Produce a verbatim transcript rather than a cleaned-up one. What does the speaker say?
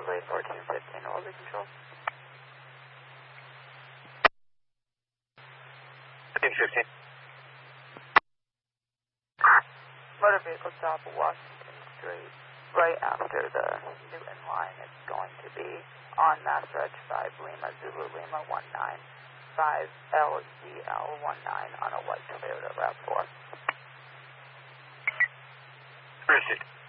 Charlie fourteen fifteen, will be control. fourteen fifteen. Motor vehicle stop Washington Street, right after the Newton line. It's going to be on Mass Reg five Lima Zulu Lima one nine five L Z L one nine on a white Toyota RAV four. Received.